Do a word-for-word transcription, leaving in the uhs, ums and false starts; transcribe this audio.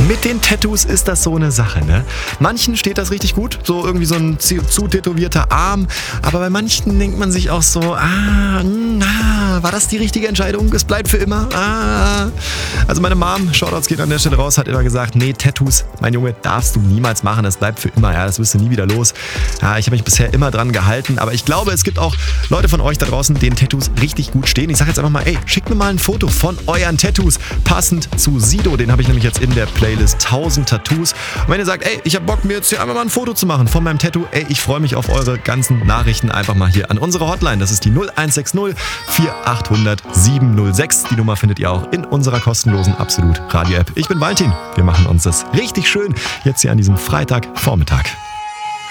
Mit den Tattoos ist das so eine Sache, ne? Manchen steht das richtig gut, so irgendwie so ein zu, zu tätowierter Arm. Aber bei manchen denkt man sich auch so, ah, mh, ah, war das die richtige Entscheidung? Es bleibt für immer. Ah. Also meine Mom, Shoutouts geht an der Stelle raus, hat immer gesagt, nee, Tattoos, mein Junge, darfst du niemals machen. Das bleibt für immer. Ja, das wirst du nie wieder los. Ja, ich habe mich bisher immer dran gehalten. Aber ich glaube, es gibt auch Leute von euch da draußen, denen Tattoos richtig gut stehen. Ich sage jetzt einfach mal, ey, schickt mir mal ein Foto von euren Tattoos. Passend zu Sido, den habe ich nämlich jetzt in der Playlist tausend Tattoos. Und wenn ihr sagt, ey, ich habe Bock, mir jetzt hier einmal mal ein Foto zu machen von meinem Tattoo, ey, ich freue mich auf eure ganzen Nachrichten. Einfach mal hier an unsere Hotline. Das ist die null eins sechs null vier acht null null sieben null sechs. Die Nummer findet ihr auch in unserer kostenlosen Absolut Radio-App. Ich bin Valentin. Wir machen uns das richtig schön jetzt hier an diesem Freitagvormittag.